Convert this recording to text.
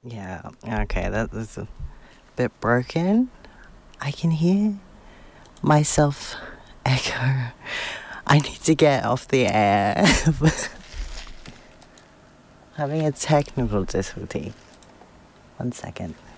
Yeah, okay, that was a bit broken. I can hear myself echo. I need to get off the air. Having a technical difficulty. 1 second.